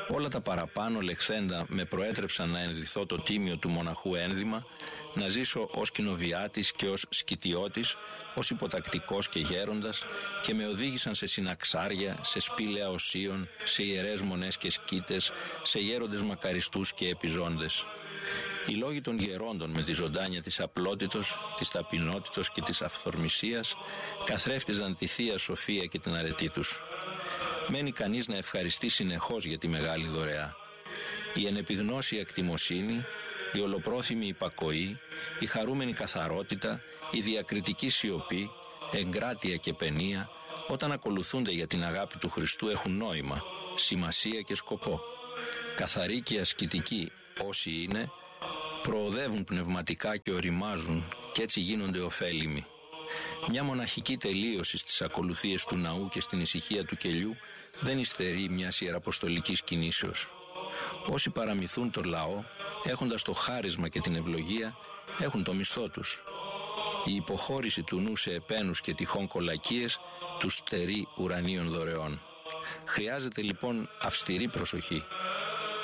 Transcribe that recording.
Όλα τα παραπάνω λεχθέντα με προέτρεψαν να ενδυθώ το τίμιο του μοναχού ένδυμα, να ζήσω ως κοινοβιάτης και ως σκητιώτης, ως υποτακτικός και γέροντας, και με οδήγησαν σε συναξάρια, σε σπήλαια οσίων, σε ιερές μονές και σκήτες, σε γέροντες μακαριστούς και επιζώντες. Οι λόγοι των γερόντων με τη ζωντάνια της απλότητος, της ταπεινότητος και της αυθορμησίας καθρέφτιζαν τη θεία σοφία και την αρετή τους. Μένει κανείς να ευχαριστεί συνεχώς για τη μεγάλη δωρεά. Η ενεπιγνώσια κτημοσύνη, η ολοπρόθυμη υπακοή, η χαρούμενη καθαρότητα, η διακριτική σιωπή, εγκράτεια και παινία, όταν ακολουθούνται για την αγάπη του Χριστού, έχουν νόημα, σημασία και σκοπό. Καθαροί και ασκητικοί όσοι είναι, προοδεύουν πνευματικά και οριμάζουν και έτσι γίνονται ωφέλιμοι. Μια μοναχική τελείωση στις ακολουθίες του ναού και στην ησυχία του κελιού δεν υστερεί μιας ιεραποστολικής κινήσεως. Όσοι παραμυθούν τον λαό, έχοντας το χάρισμα και την ευλογία, έχουν το μισθό τους. Η υποχώρηση του νου σε επένους και τυχόν κολακίες τους στερεί ουρανίων δωρεών. Χρειάζεται λοιπόν αυστηρή προσοχή.